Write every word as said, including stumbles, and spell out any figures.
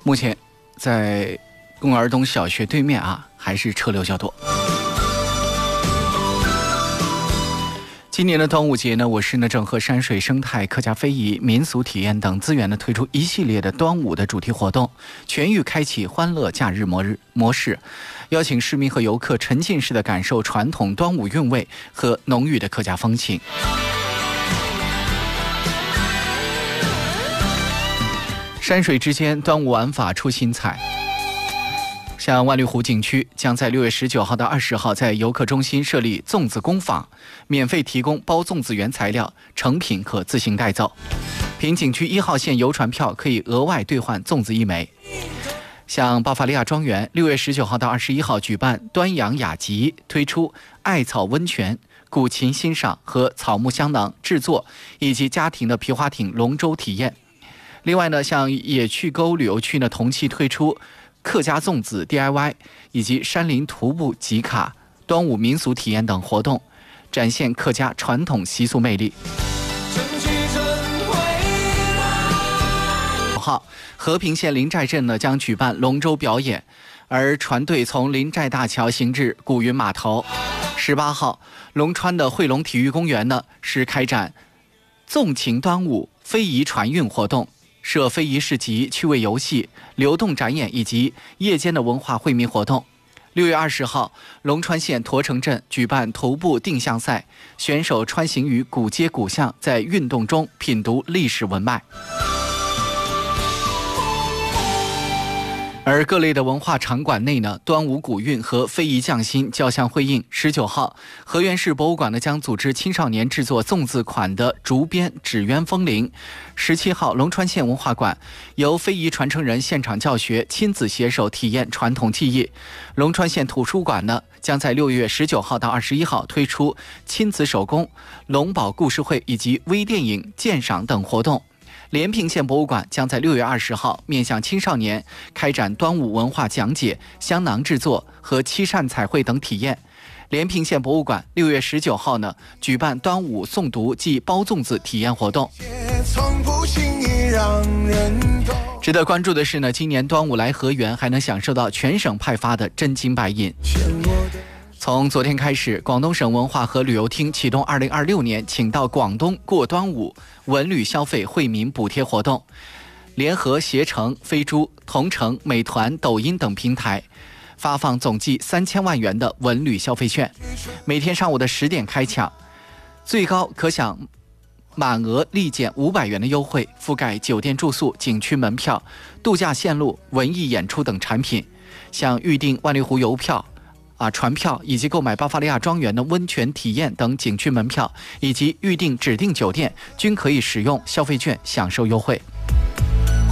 目前在宫儿东小学对面啊，还是车流较多。今年的端午节呢，我市呢整合山水生态、客家非遗、民俗体验等资源呢，推出一系列的端午的主题活动，全域开启欢乐假日模日模式，邀请市民和游客沉浸式的感受传统端午韵味和浓郁的客家风情。山水之间，端午玩法出新彩。像万绿湖景区将在六月十九号到二十号在游客中心设立粽子工坊，免费提供包粽子原材料，成品可自行带走。凭景区一号线游船票可以额外兑换粽子一枚。像巴伐利亚庄园六月十九号到二十一号举办端阳雅集，推出艾草温泉、古琴欣赏和草木香囊制作，以及家庭的皮划艇龙舟体验。另外呢，像野趣沟旅游区呢，同期推出客家粽子 D I Y 以及山林徒步集卡、端午民俗体验等活动，展现客家传统习俗魅力。九号，和平县临寨镇呢将举办龙舟表演，而船队从临寨大桥行至古云码头。十八号，龙川的汇龙体育公园呢是开展纵情端午非遗传运活动。设非遗市集、趣味游戏、流动展演以及夜间的文化惠民活动。六月二十号，龙川县驼城镇举办徒步定向赛，选手穿行于古街古巷，在运动中品读历史文脉。而各类的文化场馆内呢，端午古韵和非遗匠心交相辉映。十九号，河源市博物馆呢将组织青少年制作粽子款的竹编纸鸢风铃。十七号，龙川县文化馆由非遗传承人现场教学，亲子携手体验传统技艺。龙川县图书馆呢将在六月十九号到二十一号推出亲子手工、龙宝故事会以及微电影鉴赏等活动。连平县博物馆将在六月二十号面向青少年开展端午文化讲解、香囊制作和漆扇彩绘等体验。连平县博物馆六月十九号呢举办端午诵读暨包粽子体验活动。值得关注的是呢，今年端午来河源还能享受到全省派发的真金白银。从昨天开始，广东省文化和旅游厅启动二零二六年请到广东过端午文旅消费惠民补贴活动，联合携程、飞猪、同城、美团、抖音等平台发放总计三千万元的文旅消费券，每天上午的十点开抢，最高可享满额立减五百元的优惠，覆盖酒店住宿、景区门票、度假线路、文艺演出等产品。像预订万绿湖邮票啊，船票以及购买巴伐利亚庄园的温泉体验等景区门票，以及预订指定酒店，均可以使用消费券享受优惠。